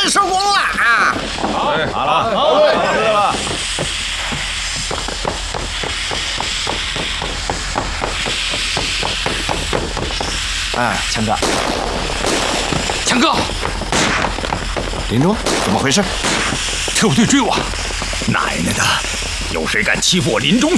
们收工了啊！ 好了。 哎，强哥， 强哥， 林中怎么回事？ 特务队追我！ 奶奶的，有谁敢欺负我林中